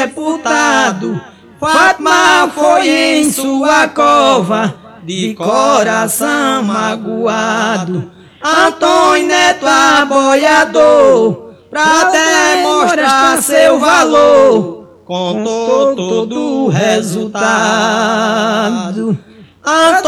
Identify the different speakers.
Speaker 1: sepultado. Fátima foi em sua cova, de coração magoado. Antônio Neto aboiador, pra demonstrar seu valor, contou todo o resultado.